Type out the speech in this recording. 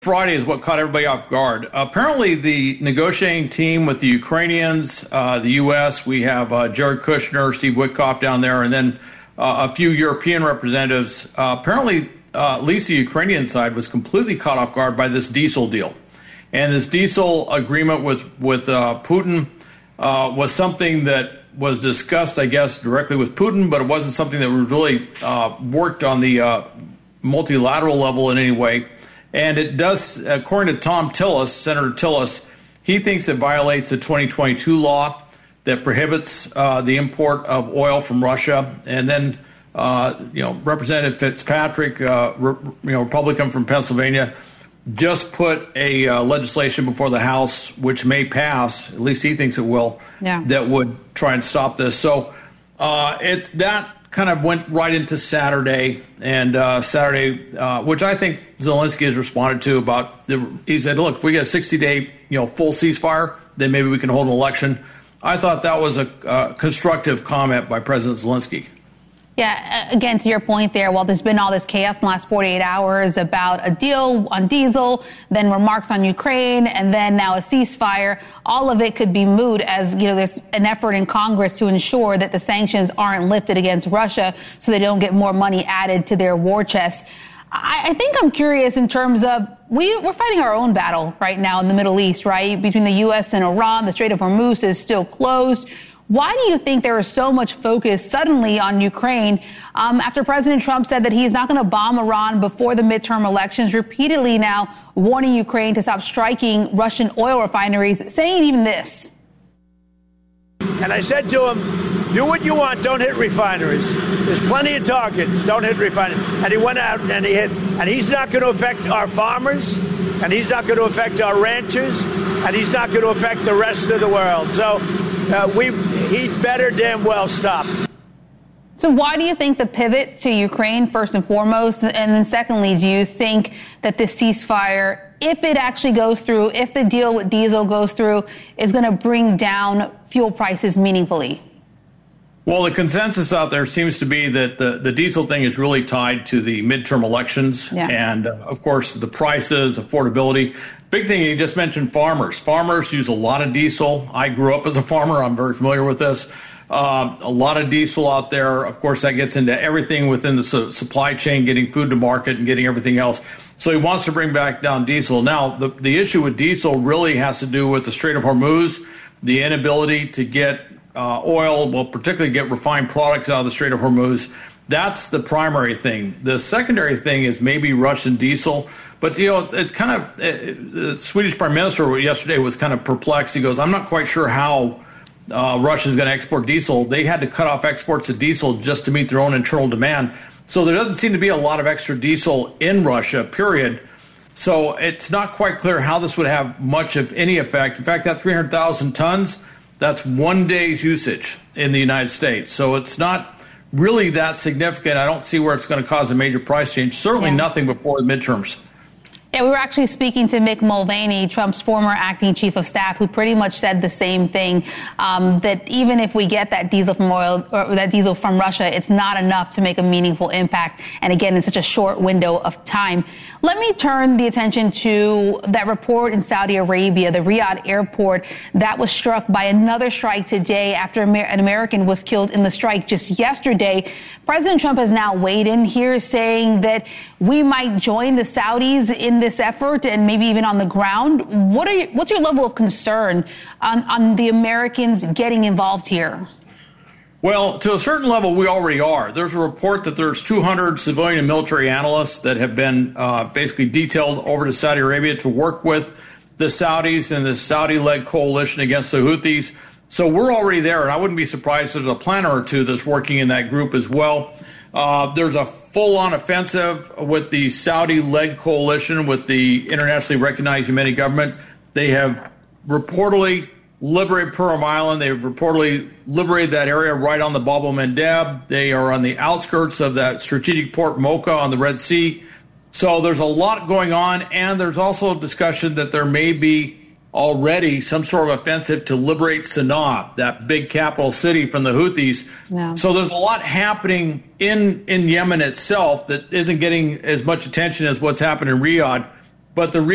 Friday is what caught everybody off guard. Apparently, the negotiating team with the Ukrainians, the U.S., we have Jared Kushner, Steve Witkoff down there, and then a few European representatives. Apparently, at least the Ukrainian side was completely caught off guard by this diesel deal. And this diesel agreement with Putin was something that was discussed, I guess, directly with Putin, but it wasn't something that was really worked on the multilateral level in any way. And it does, according to Tom Tillis, Senator Tillis, he thinks it violates the 2022 law that prohibits the import of oil from Russia. And then, Representative Fitzpatrick, Republican from Pennsylvania, just put a legislation before the House, which may pass, at least he thinks it will, that would try and stop this. So that kind of went right into Saturday, and which I think Zelensky has responded to about, he said, look, if we get a 60-day full ceasefire, then maybe we can hold an election. I thought that was a constructive comment by President Zelensky. Yeah, again, to your point there, while there's been all this chaos in the last 48 hours about a deal on diesel, then remarks on Ukraine, and then now a ceasefire, all of it could be moot as, there's an effort in Congress to ensure that the sanctions aren't lifted against Russia so they don't get more money added to their war chest. I think I'm curious in terms of we're fighting our own battle right now in the Middle East, right? Between the U.S. and Iran, the Strait of Hormuz is still closed. Why do you think there is so much focus suddenly on Ukraine after President Trump said that he's not going to bomb Iran before the midterm elections, repeatedly now warning Ukraine to stop striking Russian oil refineries, saying even this? And I said to him, do what you want, don't hit refineries. There's plenty of targets, don't hit refineries. And he went out and he hit. And he's not going to affect our farmers, and he's not going to affect our ranchers, and he's not going to affect the rest of the world. So he'd better damn well stop. So why do you think the pivot to Ukraine, first and foremost? And then secondly, do you think that this ceasefire, if it actually goes through, if the deal with diesel goes through, is going to bring down fuel prices meaningfully? Well, the consensus out there seems to be that the diesel thing is really tied to the midterm elections. Yeah. And, of course, the prices, affordability. Big thing, you just mentioned farmers. Farmers use a lot of diesel. I grew up as a farmer. I'm very familiar with this. A lot of diesel out there. Of course, that gets into everything within the supply chain, getting food to market and getting everything else. So he wants to bring back down diesel. Now, the issue with diesel really has to do with the Strait of Hormuz, the inability to get oil, well, particularly get refined products out of the Strait of Hormuz. That's the primary thing. The secondary thing is maybe Russian diesel. But, it's kind of, the Swedish Prime Minister yesterday was kind of perplexed. He goes, I'm not quite sure how Russia is going to export diesel. They had to cut off exports of diesel just to meet their own internal demand. So there doesn't seem to be a lot of extra diesel in Russia, period. So it's not quite clear how this would have much of any effect. In fact, that 300,000 tons, that's 1 day's usage in the United States. So it's not really that significant. I don't see where it's going to cause a major price change. Certainly nothing before the midterms. Yeah, we were actually speaking to Mick Mulvaney, Trump's former acting chief of staff, who pretty much said the same thing, that even if we get that diesel from Russia, it's not enough to make a meaningful impact. And again, in such a short window of time. Let me turn the attention to that report in Saudi Arabia, the Riyadh airport that was struck by another strike today after an American was killed in the strike just yesterday. President Trump has now weighed in here saying that we might join the Saudis in this effort and maybe even on the ground. What's your level of concern on the Americans getting involved here? Well, to a certain level, we already are. There's a report that there's 200 civilian and military analysts that have been basically detailed over to Saudi Arabia to work with the Saudis and the Saudi-led coalition against the Houthis. So we're already there, and I wouldn't be surprised if there's a planner or two that's working in that group as well. There's a full-on offensive with the Saudi-led coalition with the internationally recognized Yemeni government. They have reportedly liberated Purim Island. They have reportedly liberated that area right on the Bab el-Mandeb. They are on the outskirts of that strategic port Mocha on the Red Sea. So there's a lot going on, and there's also a discussion that there may be already some sort of offensive to liberate Sana'a, that big capital city, from the Houthis. Yeah. So there's a lot happening in Yemen itself that isn't getting as much attention as what's happened in Riyadh. But the